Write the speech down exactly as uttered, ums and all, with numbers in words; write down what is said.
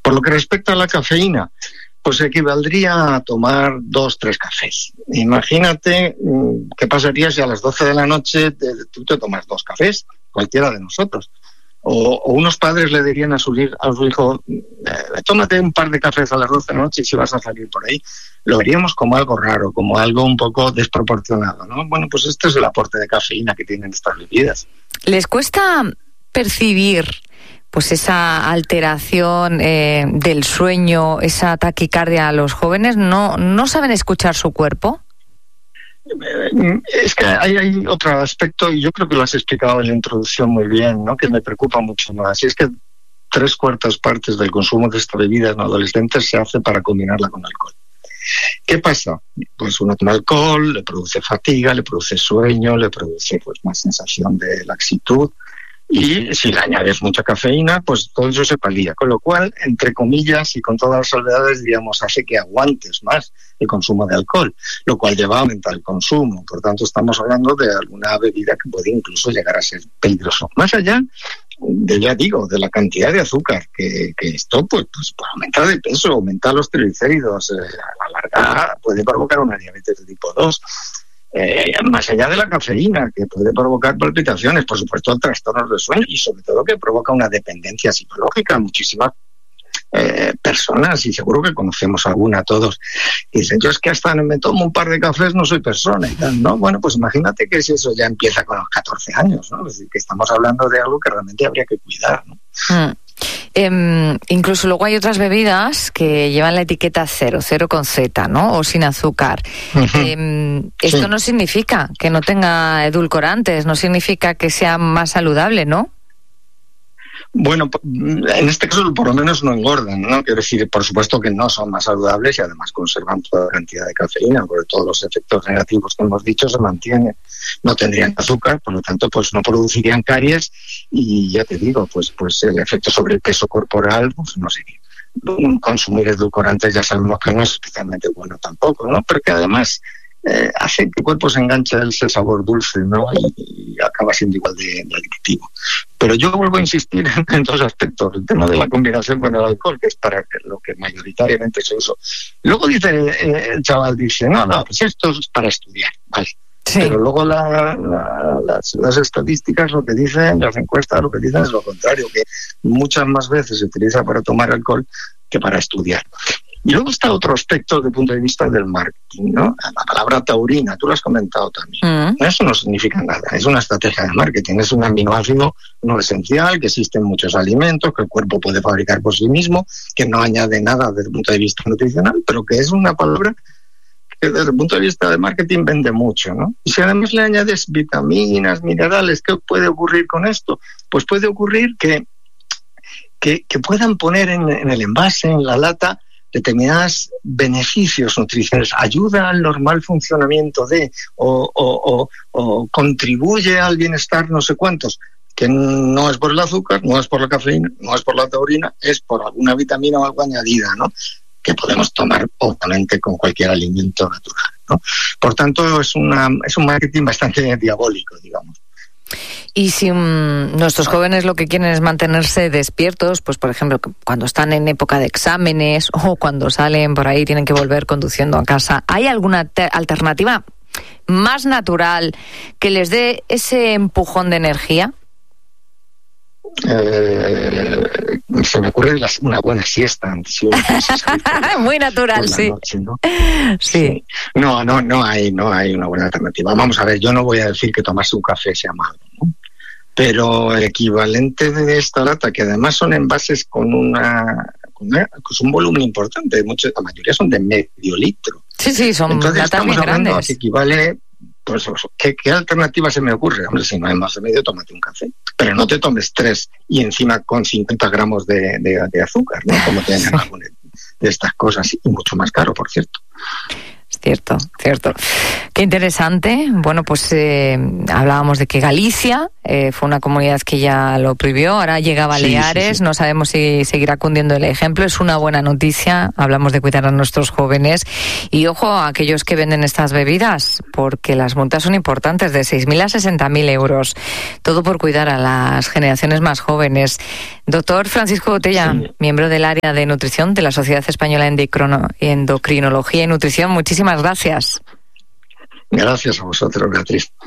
Por lo que respecta a la cafeína, pues equivaldría a tomar dos, tres cafés. Imagínate qué pasaría si a las doce de la noche te, tú te tomas dos cafés, cualquiera de nosotros. O, o unos padres le dirían a su, a su hijo, eh, tómate un par de cafés a las doce de la noche y si vas a salir por ahí. Lo veríamos como algo raro, como algo un poco desproporcionado, ¿no? Bueno, pues este es el aporte de cafeína que tienen estas bebidas. ¿Les cuesta percibir pues esa alteración eh, del sueño, esa taquicardia a los jóvenes? ¿No, no saben escuchar su cuerpo? Es que hay, hay otro aspecto, y yo creo que lo has explicado en la introducción muy bien, ¿no? Que me preocupa mucho más. Y es que tres cuartas partes del consumo de esta bebida en adolescentes se hace para combinarla con alcohol. ¿Qué pasa? Pues uno toma alcohol, le produce fatiga, le produce sueño, le produce pues más sensación de laxitud. Y si le añades mucha cafeína, pues todo eso se palía. Con lo cual, entre comillas y con todas las salvedades, diríamos, hace que aguantes más el consumo de alcohol, lo cual lleva a aumentar el consumo. Por tanto, estamos hablando de alguna bebida que puede incluso llegar a ser peligroso. Más allá de, ya digo, de la cantidad de azúcar, que, que esto pues, pues, pues aumenta de peso, aumenta los triglicéridos, eh, a la larga puede provocar una diabetes de tipo dos. Eh, más allá de la cafeína, que puede provocar palpitaciones, por supuesto, trastornos de sueño y sobre todo que provoca una dependencia psicológica. Muchísimas eh, personas, y seguro que conocemos alguna todos, y dicen, yo es que hasta me tomo un par de cafés no soy persona y tal, ¿no? Bueno, pues imagínate que si eso ya empieza con los catorce años, ¿no? Es decir, que estamos hablando de algo que realmente habría que cuidar, ¿no? Mm. Eh, incluso luego hay otras bebidas que llevan la etiqueta cero, cero con Z, ¿no? O sin azúcar. Uh-huh. Eh, esto sí. No significa que no tenga edulcorantes, no significa que sea más saludable, ¿no? Bueno, en este caso por lo menos no engordan, ¿no? Quiero decir, por supuesto que no son más saludables y además conservan toda la cantidad de cafeína, porque todos los efectos negativos que hemos dicho se mantienen. No tendrían azúcar, por lo tanto, pues no producirían caries y ya te digo, pues, pues el efecto sobre el peso corporal, pues no sería. Consumir edulcorantes ya sabemos que no es especialmente bueno tampoco, ¿no? Porque además eh, hace que el cuerpo se enganche a ese sabor dulce, ¿no? Y, y acaba siendo igual de, de adictivo. Pero yo vuelvo a insistir en, en dos aspectos. El tema de la combinación con el alcohol, que es para lo que mayoritariamente se usa. Luego dice eh, el chaval, dice, no, no, pues esto es para estudiar, vale. Sí. Pero luego la, la, las, las estadísticas lo que dicen, las encuestas lo que dicen es lo contrario, que muchas más veces se utiliza para tomar alcohol que para estudiar. Y luego está otro aspecto desde el punto de vista del marketing, ¿no? La palabra taurina, tú lo has comentado también. Mm. Eso no significa nada, es una estrategia de marketing, es un aminoácido no esencial, que existe en muchos alimentos, que el cuerpo puede fabricar por sí mismo, que no añade nada desde el punto de vista nutricional, pero que es una palabra que desde el punto de vista del marketing vende mucho, ¿no? Y si además le añades vitaminas, minerales, ¿qué puede ocurrir con esto? Pues puede ocurrir que, que, que puedan poner en, en el envase, en la lata, determinados beneficios nutricionales, ayuda al normal funcionamiento de, o, o, o, o contribuye al bienestar no sé cuántos, que no es por el azúcar, no es por la cafeína, no es por la taurina, es por alguna vitamina o algo añadida, ¿no? Que podemos tomar obviamente con cualquier alimento natural, ¿no? Por tanto, es, una, es un marketing bastante diabólico, digamos. Y si um, nuestros jóvenes lo que quieren es mantenerse despiertos, pues por ejemplo, cuando están en época de exámenes o cuando salen por ahí tienen que volver conduciendo a casa, ¿hay alguna te- alternativa más natural que les dé ese empujón de energía? Eh, se me ocurre la, una buena siesta antes. Muy natural, sí. Noche, ¿no? sí. Sí. No, no, no hay, no hay una buena alternativa. Vamos a ver, yo no voy a decir que tomarse un café sea malo, ¿no? Pero el equivalente de esta lata, que además son envases con una, con una con un volumen importante, muchos, la mayoría son de medio litro. Sí, sí, son Entonces, latas muy grandes. Que equivale. Pues, ¿qué, ¿qué alternativa se me ocurre? Hombre, si no hay más remedio, tómate un café. Pero no te tomes tres y encima con cincuenta gramos de, de, de azúcar, ¿no? Como tienen algunas de estas cosas, y mucho más caro, por cierto. Cierto, cierto. Qué interesante. Bueno, pues eh, hablábamos de que Galicia eh, fue una comunidad que ya lo prohibió, ahora llega a Baleares, sí, sí, sí. No sabemos si seguirá cundiendo el ejemplo. Es una buena noticia, hablamos de cuidar a nuestros jóvenes. Y ojo a aquellos que venden estas bebidas, porque las multas son importantes, de seis mil a sesenta mil euros. Todo por cuidar a las generaciones más jóvenes. Doctor Francisco Botella, sí. miembro del área de nutrición de la Sociedad Española de Endocrinología y Nutrición, muchísimas gracias. Gracias a vosotros, Beatriz.